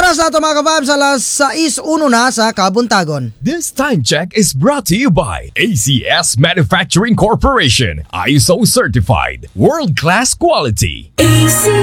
Oras na ito mga kababs, alas 6:01 na sa Kabuntagon. This time check is brought to you by ACS Manufacturing Corporation, ISO certified, world-class quality. ACS.